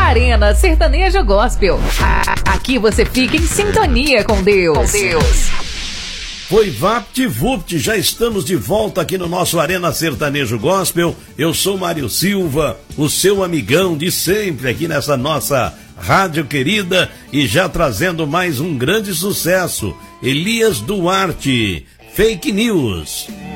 Arena Sertanejo Gospel. Aqui você fica em sintonia com Deus. Foi VaptVupt, já estamos de volta aqui no nosso Arena Sertanejo Gospel. Eu sou Mário Silva, o seu amigão de sempre aqui nessa nossa rádio querida e já trazendo mais um grande sucesso, Elias Duarte, Fake News.